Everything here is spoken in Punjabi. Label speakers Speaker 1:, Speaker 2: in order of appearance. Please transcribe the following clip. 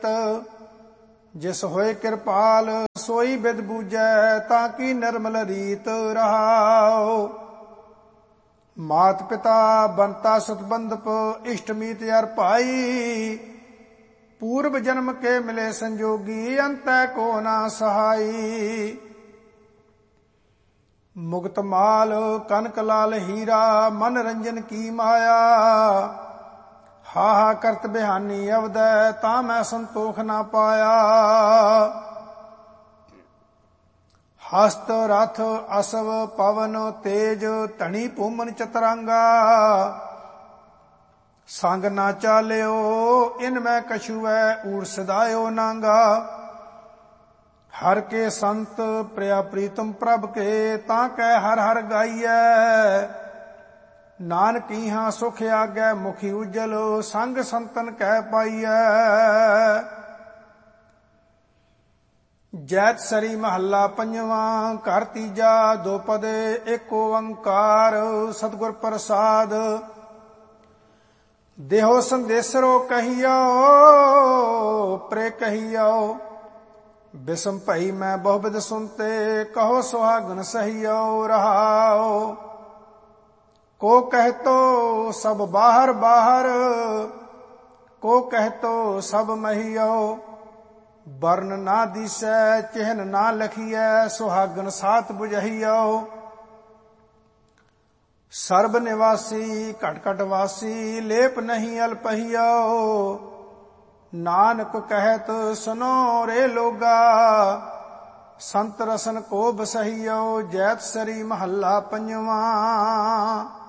Speaker 1: ਰੀਤ। ਜਿਸ ਹੋਏ ਕਿਰਪਾਲ ਸੋਈ ਬਿਦ ਬੂਝੈ, ਤਾਂ ਕੀ ਨਿਰਮਲ ਰੀਤ ਰਹਾਉ। ਮਾਤ ਪਿਤਾ ਬੰਤਾ ਸਤਬੰਧਪ, ਇਸ਼ਟ ਮੀਤ ਅਰ ਭਾਈ। ਪੂਰਬ ਜਨਮ ਕੇ ਮਿਲੇ ਸੰਜੋਗੀ, ਅੰਤੈ ਕੋ ਨਾ ਸਹਾਈ। ਮੁਕਤ ਮਾਲ ਕਨਕ ਲਾਲ ਹੀਰਾ, ਮਨ ਰੰਜਨ ਕੀ ਮਾਇਆ। ਹਾਹਾ ਕਰਤ ਬਿਹਾਨੀ ਅਵਦੈ, ਤਾਂ ਮੈਂ ਸੰਤੋਖ ਨਾ ਪਾਇਆ। ਹਸਤ ਰਥ ਅਸਵ ਪਵਨ ਤੇਜ, ਧਣੀ ਭੂਮਨ ਚਤਰੰਗਾ। ਸੰਗ ਨਾ ਚਾਲਿਓ ਇਨ ਮੈਂ ਕਛੂਐ, ਊੜ ਸਦਾਇਓ ਨਾਂਗਾ। ਹਰ ਕੇ ਸੰਤ ਪ੍ਰਿਆ ਪ੍ਰੀਤਮ ਪ੍ਰਭ ਕੇ, ਤਾਂ ਕੈ ਹਰ ਹਰ ਗਾਈਐ। ਨਾਨਕ ਇਹਾਂ ਸੁਖ ਆਗੈ ਮੁਖੀ ਉਜਲ, ਸੰਗ ਸੰਤਨ ਕਹਿ ਪਾਈਐ। ਜੈਤ ਸਰੀ ਮਹੱਲਾ ਪੰਜਵਾਂ, ਘਰ ਤੀਜਾ, ਦੋ ਪਦੇ ਏਕ ਓੰਕਾਰ। ਸਤਿਗੁਰ ਪ੍ਰਸਾਦ। ਦੇਹੋ ਸੰਦੇਸਰੋ ਕਹੀਓ, ਪ੍ਰੇ ਕਹੀਓ। ਬਿਸਮ ਭਈ ਮੈਂ ਬਹੁਬਿਦ ਸੁਨਤੇ, ਕਹੋ ਸੁਹਾਗਨ ਸਹੀਓ ਰਹਾਓ। ਕੋ ਕਹਿਤੋ ਸਭ ਬਾਹਰ ਬਾਹਰ, ਕੋ ਕਹਿਤੋ ਸਭ ਮਹੀਓ। ਬਰਨ ਨਾ ਦੀਸੈ ਚਿਹਨ ਨਾ ਲਖੀਐ, ਸੁਹਾਗਨ ਸਾਥ ਬੁਝਹੀਓ। ਸਰਬ ਨਿਵਾਸੀ ਘਟ ਘਟ ਵਾਸੀ, ਲੇਪ ਨਹੀਂ ਅਲਪਹੀਓ। ਨਾਨਕ ਕਹਿਤ ਸੁਨੋ ਰੇ ਲੋਗਾ, ਸੰਤ ਰਸਨ ਕੋ ਬਸਹੀਓ। ਜੈਤ ਸਰੀ ਮਹੱਲਾ ਪੰਜਵਾਂ।